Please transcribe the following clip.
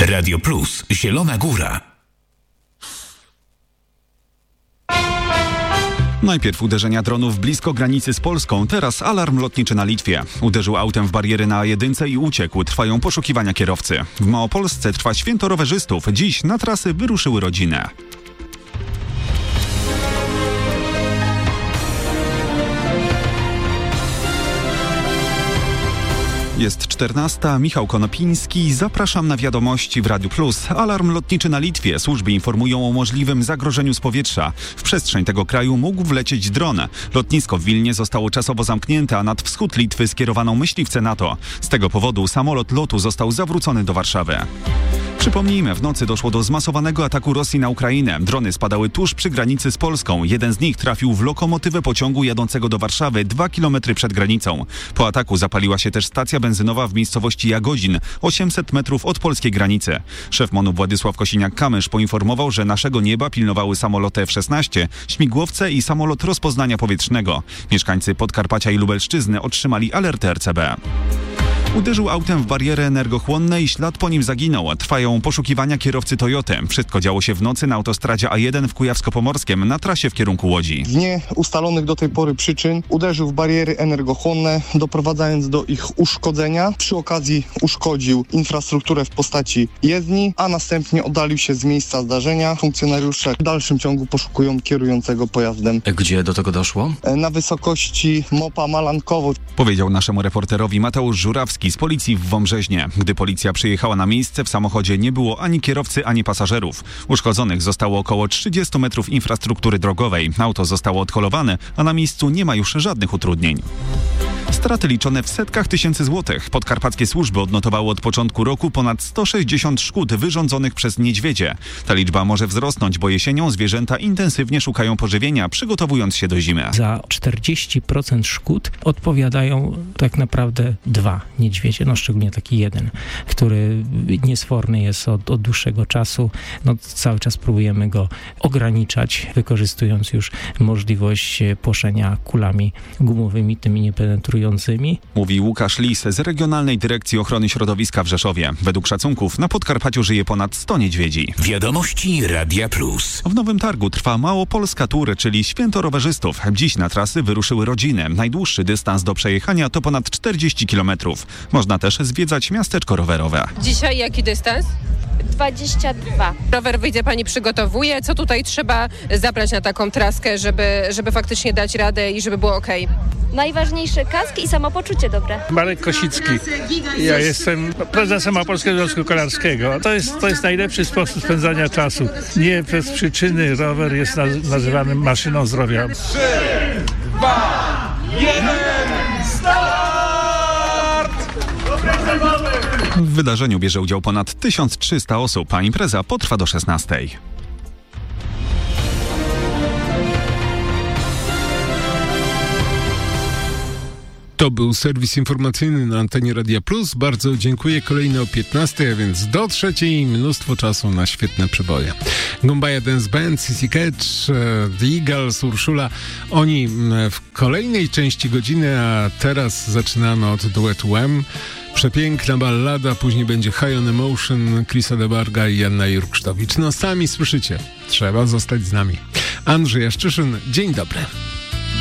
Radio Plus, Zielona Góra. Najpierw uderzenia dronów blisko granicy z Polską, teraz alarm lotniczy na Litwie. Uderzył autem w bariery na A1 i uciekł. Trwają poszukiwania kierowcy. W Małopolsce trwa święto rowerzystów. Dziś na trasy wyruszyły rodziny. Jest 14. Michał Konopiński. Zapraszam na wiadomości w Radiu Plus. Alarm lotniczy na Litwie. Służby informują o możliwym zagrożeniu z powietrza. W przestrzeń tego kraju mógł wlecieć dron. Lotnisko w Wilnie zostało czasowo zamknięte, a nad wschód Litwy skierowano myśliwce NATO. Z tego powodu samolot LOT-u został zawrócony do Warszawy. Przypomnijmy, w nocy doszło do zmasowanego ataku Rosji na Ukrainę. Drony spadały tuż przy granicy z Polską. Jeden z nich trafił w lokomotywę pociągu jadącego do Warszawy 2 km przed granicą. Po ataku zapaliła się też stacja benzynowa w miejscowości Jagodzin, 800 metrów od polskiej granicy. Szef MON-u Władysław Kosiniak-Kamysz poinformował, że naszego nieba pilnowały samoloty F-16, śmigłowce i samolot rozpoznania powietrznego. Mieszkańcy Podkarpacia i Lubelszczyzny otrzymali alertę RCB. Uderzył autem w barierę energochłonne i ślad po nim zaginął. Trwają poszukiwania kierowcy Toyoty. Wszystko działo się w nocy na autostradzie A1 w Kujawsko-Pomorskiem na trasie w kierunku Łodzi. Z nieustalonych do tej pory przyczyn uderzył w bariery energochłonne, doprowadzając do ich uszkodzenia. Przy okazji uszkodził infrastrukturę w postaci jezdni, a następnie oddalił się z miejsca zdarzenia. Funkcjonariusze w dalszym ciągu poszukują kierującego pojazdem. Gdzie do tego doszło? Na wysokości Mopa Malankowo. Powiedział naszemu reporterowi Mateusz Żurawski z policji w Wąbrzeźnie. Gdy policja przyjechała na miejsce, w samochodzie nie było ani kierowcy, ani pasażerów. Uszkodzonych zostało około 30 metrów infrastruktury drogowej. Auto zostało odholowane, a na miejscu nie ma już żadnych utrudnień. Straty liczone w setkach tysięcy złotych. Podkarpackie służby odnotowały od początku roku ponad 160 szkód wyrządzonych przez niedźwiedzie. Ta liczba może wzrosnąć, bo jesienią zwierzęta intensywnie szukają pożywienia, przygotowując się do zimy. Za 40% szkód odpowiadają tak naprawdę 2 niedźwiedzie, szczególnie taki jeden, który niesforny jest od dłuższego czasu. Cały czas próbujemy go ograniczać, wykorzystując już możliwość płoszenia kulami gumowymi, tymi niepenetrującymi. Mówi Łukasz Lis z Regionalnej Dyrekcji Ochrony Środowiska w Rzeszowie. Według szacunków na Podkarpaciu żyje ponad 100 niedźwiedzi. Wiadomości Radia Plus. W Nowym Targu trwa Małopolska Tour, czyli święto rowerzystów. Dziś na trasy wyruszyły rodziny. Najdłuższy dystans do przejechania to ponad 40 km. Można też zwiedzać miasteczko rowerowe. Dzisiaj jaki dystans? 22. Rower wyjdzie pani przygotowuje. Co tutaj trzeba zabrać na taką traskę, żeby faktycznie dać radę i żeby było okej? Najważniejsze kask i samopoczucie dobre. Marek Kosicki. Ja jestem prezesem Małopolskiego Związku Kolarskiego. To jest najlepszy sposób spędzania czasu. Nie bez przyczyny rower jest nazywany maszyną zdrowia. 3, 2, 1, start! W wydarzeniu bierze udział ponad 1300 osób, a impreza potrwa do 16. To był serwis informacyjny na antenie Radia Plus. Bardzo dziękuję. Kolejny o 15, a więc do 3 mnóstwo czasu na świetne przeboje. Gumbaja Dance Band, CC Catch, The Eagles, Urszula. Oni w kolejnej części godziny, a teraz zaczynamy od duetu Wham. Przepiękna ballada, później będzie High on Emotion, Chrisa DeBarga i Janna Jurksztowicz. Sami słyszycie, trzeba zostać z nami. Andrzej Jaszczyszyn, dzień dobry.